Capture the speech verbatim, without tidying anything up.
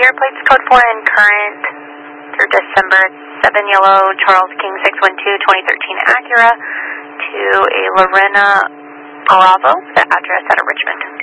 your plates code four and current through December, seven yellow Charles King six one two twenty thirteen Acura to a Lorena Bravo, the address out of Richmond.